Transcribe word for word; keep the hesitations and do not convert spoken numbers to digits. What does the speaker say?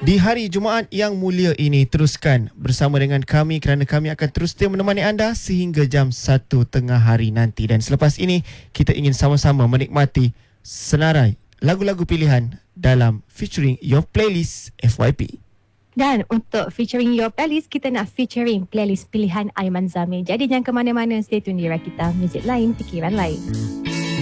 Di hari Jumaat yang mulia ini, teruskan bersama dengan kami kerana kami akan terus setia menemani anda sehingga jam satu tengah hari nanti. Dan selepas ini, kita ingin sama-sama menikmati senarai lagu-lagu pilihan dalam Featuring Your Playlist F Y P. Dan untuk Featuring Your Playlist, kita nak featuring playlist pilihan Aiman Zamir. Jadi jangan ke mana-mana, stay tune di Rakita Music Lain, Fikiran Lain.